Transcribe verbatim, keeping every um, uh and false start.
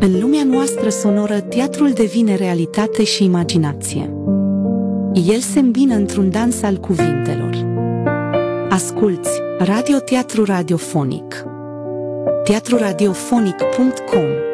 În lumea noastră sonoră, teatrul devine realitate și imaginație. El se îmbină într-un dans al cuvintelor. Asculți Radio Teatru Radiofonic. teatru radiofonic punct com